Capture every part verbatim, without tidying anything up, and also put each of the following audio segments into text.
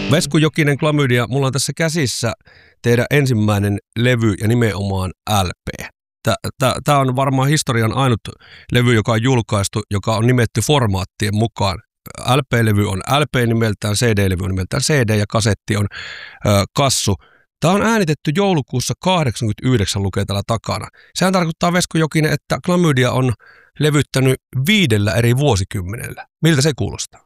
Vesku Jokinen, Klamydia, mulla on tässä käsissä teidän ensimmäinen levy ja nimenomaan L P. Tämä on varmaan historian ainut levy, joka on julkaistu, joka on nimetty formaattien mukaan. L P-levy on L P nimeltään, C D-levy on nimeltään C D ja kasetti on ö, kassu. Tämä on äänitetty joulukuussa kahdeksankymmentäyhdeksän, lukee täällä takana. Sehän tarkoittaa, Vesku Jokinen, että Klamydia on levyttänyt viidellä eri vuosikymmenellä. Miltä se kuulostaa?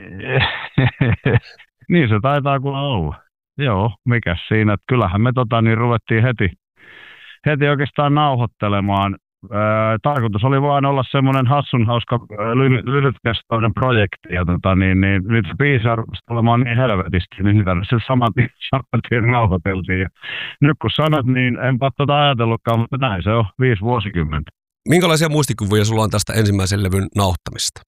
Niin se taitaa kuulla olla. Joo, mikäs siinä. Että kyllähän me tota, niin ruvettiin heti, heti oikeastaan nauhoittelemaan. Ää, tarkoitus oli vain olla semmoinen hassun hauska ly- lyhytkestoinen projekti. Ja tota, niin, niin, nyt se biisi arvoisi olemaan niin helvetisti, niin sitä se saman tien nauhoiteltiin. Ja nyt kun sanot, niin enpä tota ajatellutkaan, mutta näin se on, viisi vuosikymmentä. Minkälaisia muistikuvia sulla on tästä ensimmäisen levyn nauhoittamista?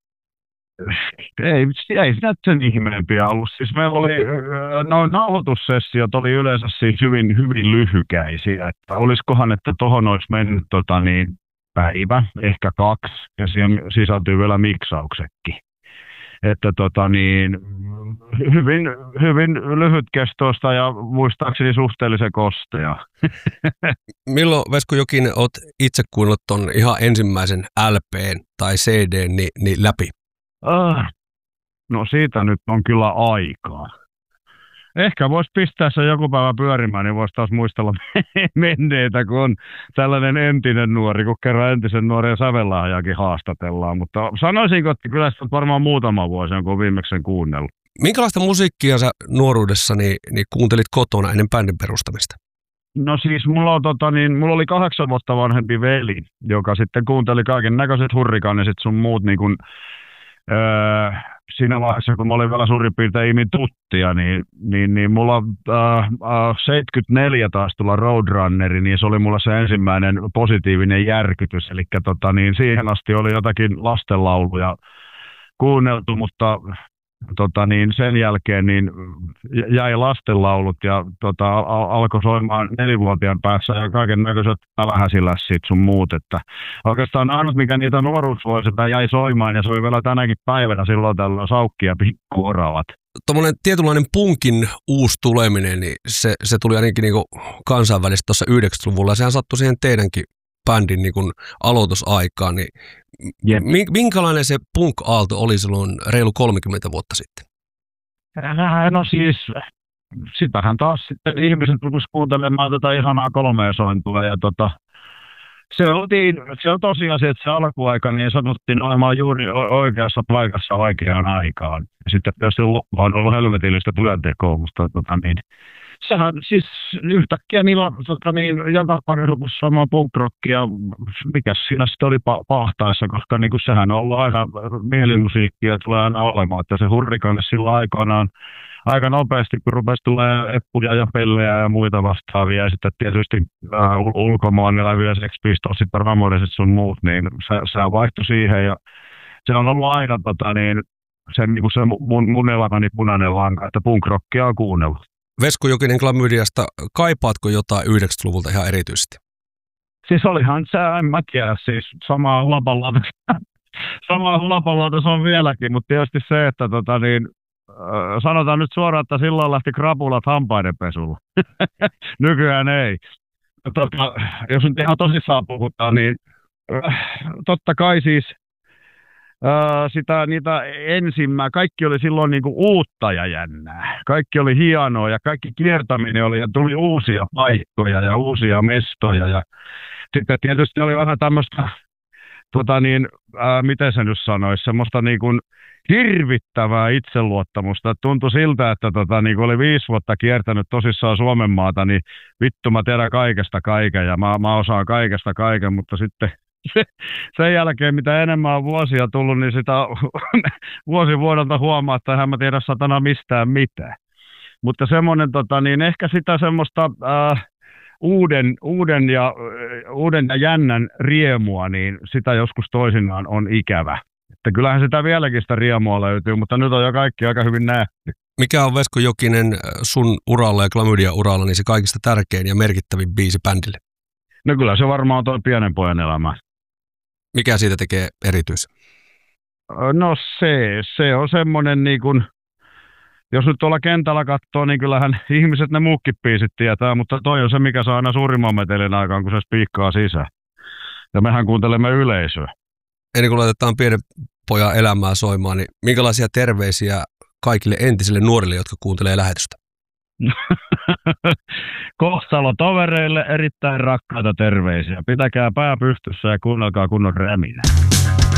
Ei, ei siinä sen ihmeempiä ollut. Siis meillä oli, no, nauhoitussessiot oli yleensä siis hyvin, hyvin lyhykäisiä. Että olisikohan, että tohon olisi mennyt tota, niin, päivä, ehkä kaksi, ja siihen sisältyy vielä miksauksetkin. Että tota, niin, hyvin, hyvin lyhytkestoista ja muistaakseni suhteellisen kostea. Milloin, Vesku Jokinen, olet itse kuunnellut ton ihan ensimmäisen L P:n tai C D:n niin, niin läpi? Ah, no siitä nyt on kyllä aikaa. Ehkä voisi pistää se joku päivä pyörimään, niin voisi taas muistella menneitä, kun on tällainen entinen nuori, kun kerran entisen nuoren sävellahjaakin haastatellaan. Mutta sanoisinko, että kyllä sitä varmaan muutama vuosi on, kun viimeksi sen kuunnellut. Minkälaista musiikkia sä nuoruudessani niin kuuntelit kotona ennen bändin perustamista? No siis mulla, on, tota, niin, mulla oli kahdeksan vuotta vanhempi veli, joka sitten kuunteli kaiken näköiset hurrikaaniset sun muut niin kuin, öö, siinä vaiheessa, kun mä olin vielä suurin piirtein imin tuttia, niin, niin, niin mulla äh, seitsemänkymmentäneljä taas tulla Roadrunneri, niin se oli mulla se ensimmäinen positiivinen järkytys. Eli tota, niin siihen asti oli jotakin lastenlauluja kuunneltu, mutta tota, niin sen jälkeen niin jäi lastenlaulut ja tota, al- alkoi soimaan nelivuotiaan päässä ja kaiken näköiset vähäsilässit sun muut. Että oikeastaan ainut, mikä niitä nuoruusvuosilta jäi soimaan ja soi vielä tänäkin päivänä silloin tällä Saukki ja Pikkuoravat. Tuommoinen tietynlainen punkin uusi tuleminen, niin se, se tuli ainakin niinku kansainvälisesti tuossa yhdeksänkymmentäluvulla ja sehän sattui siihen teidänkin bändin niin kuin aloitusaikaan, niin yep. Minkälainen se punk-aalto oli silloin reilu kolmekymmentä vuotta sitten? No siis, sitähän taas sitten ihmiset rupesivat kuuntelemaan tätä ihanaa kolmea sointua, ja tota, se, oltiin, se on tosiasia, että se alkuaika niin sanottiin olemaan juuri oikeassa paikassa oikeaan aikaan. Ja sitten tietysti loppu on ollut helvetillistä työntekoa, mutta tota niin, sehän siis yhtäkkiä niillä tota, niin, joka parisupussa samaa punk-rockia, mikä siinä sitten oli pa- pahtaessa, koska niin kuin, sehän on ollut aina mielimusiikkia, tulee aina olemaan, että se hurrikaane silloin aikanaan aika nopeasti, kun rupesi tulee eppuja ja pellejä ja muita vastaavia, ja sitten tietysti äh, ulkomaan eläviä Sex Pistolsit, Ramonesit sun muut, niin se, se vaihtui siihen, ja se on ollut aina tota, niin, se, niin kuin se mun, mun elämäni punainen lanka, että punk-rockia on kuunnellut. Vesku Jokinen Klamydiasta, kaipaatko jotain yhdeksänkymmentäluvulta ihan erityisesti? Siis olihan se, en mä tiedä, siis samaa lapalla, samaa lapalla se on vieläkin, mutta tietysti se, että tota niin, sanotaan nyt suoraan, että silloin lähti krapulat hampaidenpesulla. Nykyään ei. Tota, jos nyt ihan tosissaan puhutaan, niin totta kai siis Uh, sitä, niitä ensimmä, kaikki oli silloin niinku uutta ja jännää. Kaikki oli hienoa ja kaikki kiertäminen oli ja tuli uusia paikkoja ja uusia mestoja. Ja sitten tietysti oli vähän tämmöistä, tota niin, uh, miten se nyt sanoisi, semmoista niinku hirvittävää itseluottamusta. Et tuntui siltä, että tota, niin oli viisi vuotta kiertänyt tosissaan Suomen maata, niin vittu mä tiedän kaikesta kaiken ja mä, mä osaan kaikesta kaiken, mutta sitten sen jälkeen, mitä enemmän on vuosia tullut, niin sitä vuosi vuodelta huomaa, että eihän mä tiedä satana mistään mitään. Mutta semmoinen, tota, niin ehkä sitä semmoista äh, uuden, uuden, ja, äh, uuden ja jännän riemua, niin sitä joskus toisinaan on ikävä. Että kyllähän sitä vieläkin sitä riemua löytyy, mutta nyt on jo kaikki aika hyvin nähty. Mikä on, Vesku Jokinen, sun uralla ja Klamydia uralla, niin se kaikista tärkein ja merkittävin biisi bändille? No kyllä se varmaan on toi pienen pojan elämä. Mikä siitä tekee erityisen? No se, se on semmoinen niin kuin, jos nyt tuolla kentällä katsoo, niin kyllähän ihmiset ne muukkin biisit tietää, mutta toi on se, mikä saa aina suurimman metelin aikaan, kun se spiikkaa sisään. Ja mehän kuuntelemme yleisöä. Ennen kuin laitetaan pienen pojan elämää soimaan, niin minkälaisia terveisiä kaikille entisille nuorille, jotka kuuntelee lähetystä? Kohtalotovereille erittäin rakkaita terveisiä. Pitäkää pää pystyssä ja kuunnelkaa kunnon räminä.